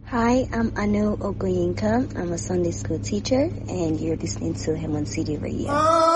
Hi, I'm Anu Ogoyinka. I'm a Sunday school teacher, and you're listening to Hemon City Radio.